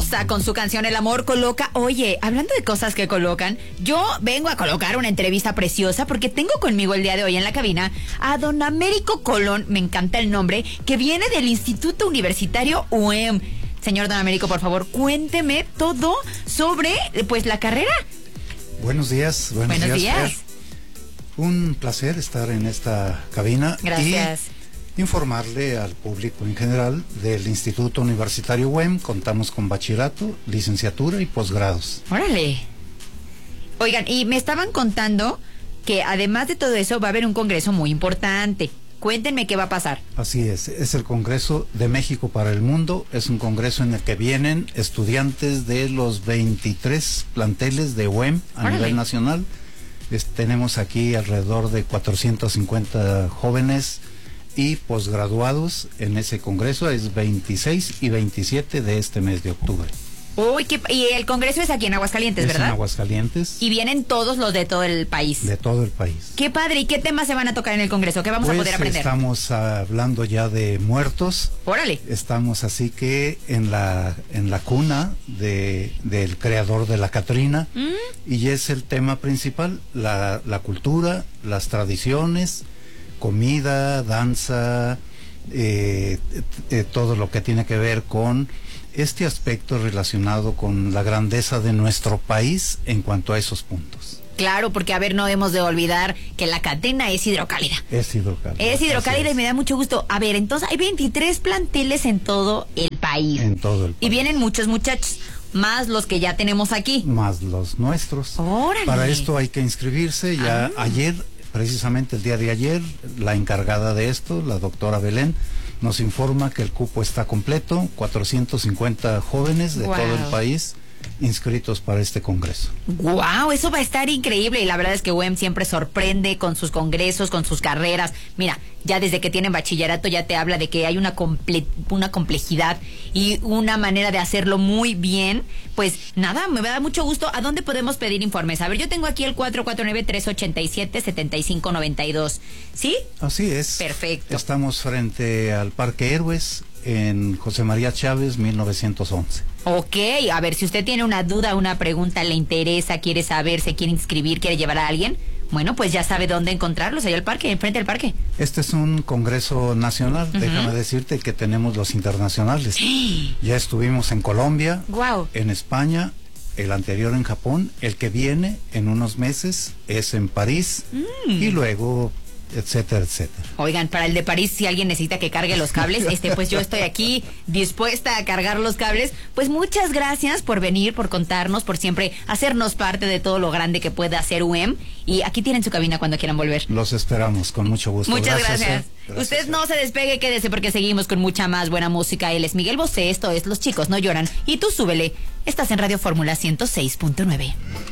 Sosa con su canción El Amor Coloca. Oye, hablando de cosas que colocan, yo vengo a colocar una entrevista preciosa porque tengo conmigo el día de hoy en la cabina a don Américo Colón, me encanta el nombre, que viene del Instituto Universitario UEM. Señor don Américo, por favor, cuénteme todo sobre, pues, la carrera. Buenos días. Buenos días. Un placer estar en esta cabina. Gracias. Y informarle al público en general del Instituto Universitario UEM. Contamos con bachillerato, licenciatura y posgrados. Órale. Oigan, y me estaban contando que además de todo eso va a haber un congreso muy importante. Cuéntenme qué va a pasar. Así es el Congreso de México para el Mundo. Es un congreso en el que vienen estudiantes de los 23 planteles de UEM a nivel nacional. Tenemos aquí alrededor de 450 jóvenes y posgraduados en ese congreso. Es 26 y 27 de este mes de octubre. Uy, y el congreso es aquí en Aguascalientes, ¿verdad? En Aguascalientes. Y vienen todos los de todo el país. De todo el país. Qué padre. ¿Y qué temas se van a tocar en el congreso? ¿Qué vamos a poder aprender? Estamos hablando ya de muertos. Órale. Estamos así que en la cuna del creador de la Catrina. Y es el tema principal, la cultura, las tradiciones, comida, danza, todo lo que tiene que ver con este aspecto relacionado con la grandeza de nuestro país en cuanto a esos puntos. Claro, porque a ver, no debemos de olvidar que la Catrina es hidrocálida. Es hidrocálida. Es hidrocálida y me da mucho gusto. A ver, entonces hay 23 planteles en todo el país. En todo el país. Y vienen muchos muchachos, más los que ya tenemos aquí. Más los nuestros. ¡Órale! Para esto hay que inscribirse. Ya ayer, precisamente el día de ayer, la encargada de esto, la doctora Belén, nos informa que el cupo está completo, 450 jóvenes de todo el país inscritos para este congreso. ¡Guau! Eso va a estar increíble y la verdad es que UEM siempre sorprende con sus congresos, con sus carreras. Mira, ya desde que tienen bachillerato ya te habla de que hay una complejidad y una manera de hacerlo muy bien. Pues nada, me va a dar mucho gusto. ¿A dónde podemos pedir informes? A ver, yo tengo aquí el 449-387-7592. ¿Sí? Así es. Perfecto. Estamos frente al Parque Héroes en José María Chávez, 1911. Ok, a ver, si usted tiene una duda, una pregunta, le interesa, quiere saber, se quiere inscribir, quiere llevar a alguien, bueno, pues ya sabe dónde encontrarlos, allá al parque, enfrente del parque. Este es un congreso nacional, déjame decirte que tenemos los internacionales. Ya estuvimos en Colombia, en España, el anterior en Japón, el que viene en unos meses es en París y luego etcétera, etcétera. Oigan, para el de París, si alguien necesita que cargue los cables, pues yo estoy aquí dispuesta a cargar los cables. Pues muchas gracias por venir, por contarnos, por siempre hacernos parte de todo lo grande que puede hacer UEM. Y aquí tienen su cabina cuando quieran volver. Los esperamos con mucho gusto. Muchas gracias. Usted no se despegue, quédese porque seguimos con mucha más buena música. Él es Miguel Bosé, esto es Los Chicos No Lloran. Y tú súbele. Estás en Radio Fórmula 106.9.